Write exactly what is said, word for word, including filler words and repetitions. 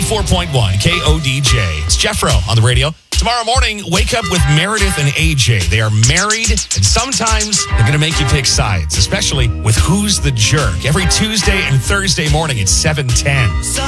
four point one K O D J. It's Jeffro on the radio. Tomorrow morning, wake up with Meredith and A J. They are married, and sometimes they're going to make you pick sides, especially with Who's the Jerk. Every Tuesday and Thursday morning at seven ten.